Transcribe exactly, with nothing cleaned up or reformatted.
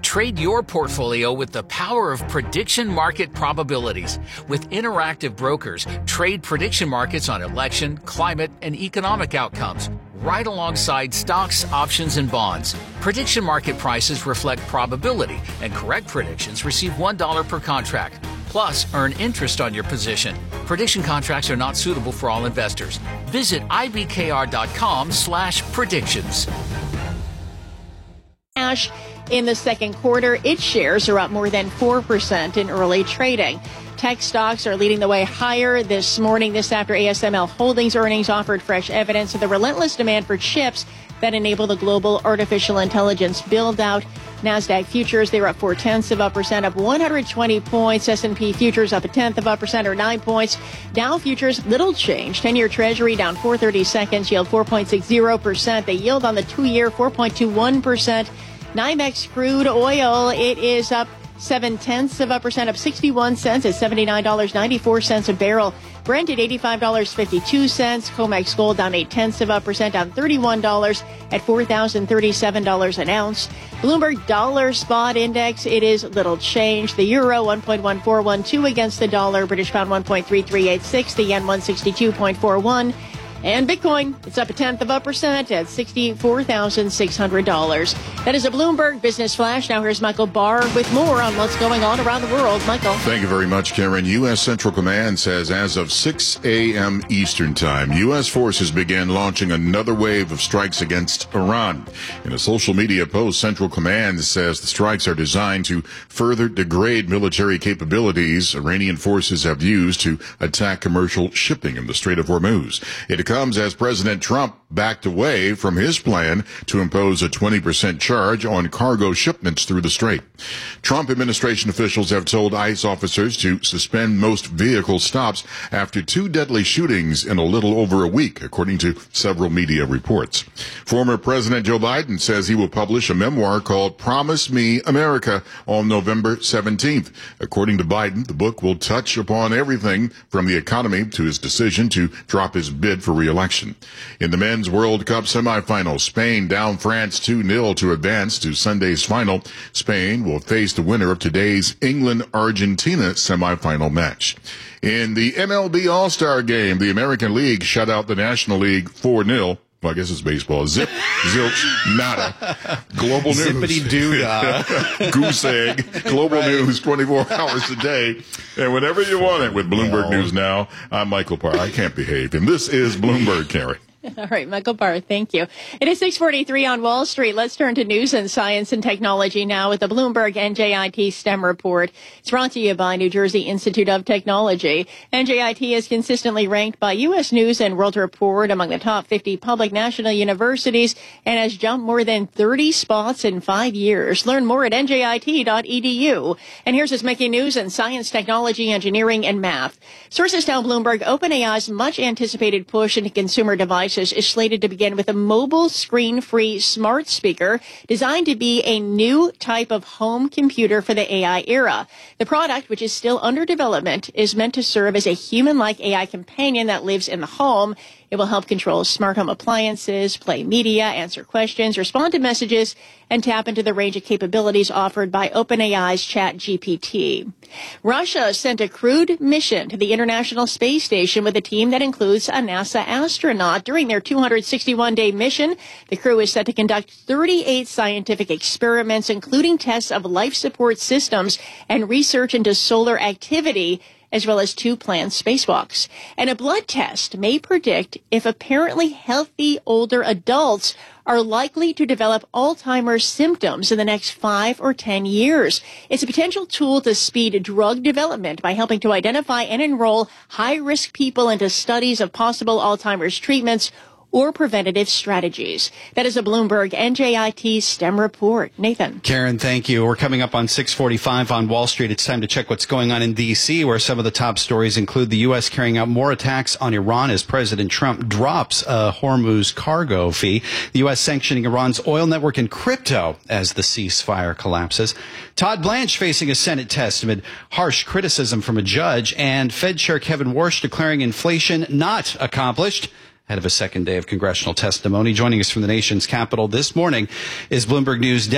Trade your portfolio with the power of prediction market probabilities. With Interactive Brokers, trade prediction markets on election, climate, and economic outcomes, right alongside stocks, options, and bonds. Prediction market prices reflect probability, and correct predictions receive one dollar per contract. Plus, earn interest on your position. Prediction contracts are not suitable for all investors. Visit ibkr.com slash predictions. Cash in the second quarter, its shares are up more than four percent in early trading. Tech stocks are leading the way higher this morning. This after A S M L Holdings earnings offered fresh evidence of the relentless demand for chips that enable the global artificial intelligence build-out. NASDAQ futures, they were up four-tenths of a percent, up one hundred twenty points. S and P futures up a tenth of a percent, or nine points. Dow futures, little change. ten-year Treasury down four thirty-seconds, yield four point six zero percent. The yield on the two-year, four point two one percent. NYMEX crude oil, it is up seven-tenths of a percent, up sixty-one cents at seventy-nine dollars and ninety-four cents a barrel. Brent at eighty-five dollars and fifty-two cents. COMEX gold down eight-tenths of a percent, down thirty-one dollars at four thousand thirty-seven dollars an ounce. Bloomberg dollar spot index, it is little change. The euro, one point one four one two against the dollar. British pound, one point three three eight six. The yen, one sixty-two point four one. And Bitcoin, it's up a tenth of a percent at sixty-four thousand six hundred dollars. That is a Bloomberg Business Flash. Now here's Michael Barr with more on what's going on around the world. Michael. Thank you very much, Karen. U S. Central Command says as of six a.m. Eastern Time, U S forces began launching another wave of strikes against Iran. In a social media post, Central Command says the strikes are designed to further degrade military capabilities Iranian forces have used to attack commercial shipping in the Strait of Hormuz. It comes as President Trump backed away from his plan to impose a twenty percent charge on cargo shipments through the strait. Trump administration officials have told ICE officers to suspend most vehicle stops after two deadly shootings in a little over a week, according to several media reports. Former President Joe Biden says he will publish a memoir called Promise Me America on November seventeenth. According to Biden, the book will touch upon everything from the economy to his decision to drop his bid for re-election. In the Men's World Cup semifinal, Spain down France two nil to advance to Sunday's final. Spain will face the winner of today's England-Argentina semifinal match. In the M L B All-Star Game, the American League shut out the National League four nil. Well, I guess it's baseball. Zip, zilch, nada. Global news. Zippity-doo-dah. Goose egg. Global right. News twenty-four hours a day. And whenever you want it with Bloomberg no. News Now, I'm Michael Parr. I can't behave. And this is Bloomberg, Karen. All right, Michael Barr, thank you. It is six forty-three on Wall Street. Let's turn to news and science and technology now with the Bloomberg N J I T STEM report. It's brought to you by New Jersey Institute of Technology. N J I T is consistently ranked by U S News and World Report among the top fifty public national universities and has jumped more than thirty spots in five years. Learn more at N J I T dot E D U. And here's what's making news in science, technology, engineering, and math. Sources tell Bloomberg OpenAI's much-anticipated push into consumer devices is slated to begin with a mobile screen-free smart speaker designed to be a new type of home computer for the A I era. The product, which is still under development, is meant to serve as a human-like A I companion that lives in the home. It will help control smart home appliances, play media, answer questions, respond to messages, and tap into the range of capabilities offered by OpenAI's ChatGPT. Russia sent a crewed mission to the International Space Station with a team that includes a NASA astronaut. During their two hundred sixty-one day mission, the crew is set to conduct thirty-eight scientific experiments, including tests of life support systems and research into solar activity, as well as two planned spacewalks. And a blood test may predict if apparently healthy older adults are likely to develop Alzheimer's symptoms in the next five or ten years. It's a potential tool to speed drug development by helping to identify and enroll high-risk people into studies of possible Alzheimer's treatments or preventative strategies. That is a Bloomberg N J I T STEM report. Nathan. Karen, thank you. We're coming up on six forty-five on Wall Street. It's time to check what's going on in D C, where some of the top stories include the U S carrying out more attacks on Iran as President Trump drops a Hormuz cargo fee, the U S sanctioning Iran's oil network and crypto as the ceasefire collapses, Todd Blanche facing a Senate test amid harsh criticism from a judge, and Fed Chair Kevin Warsh declaring inflation not accomplished ahead of a second day of congressional testimony. Joining us from the nation's capital this morning is Bloomberg News